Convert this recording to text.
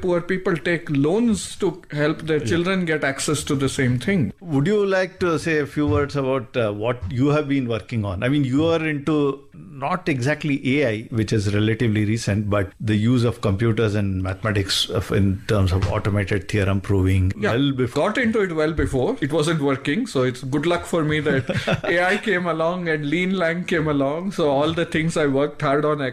poor people take loans to help their children get access to the same thing. Would you like to say a few words about what you have been working on? I mean, you are into not exactly AI, which is relatively recent, but the use of computers and mathematics in terms of automated theorem proving well before. Got into it well before. It wasn't working. So it's good luck for me that AI came along and Lean Lang came along. So all the things I worked hard on, I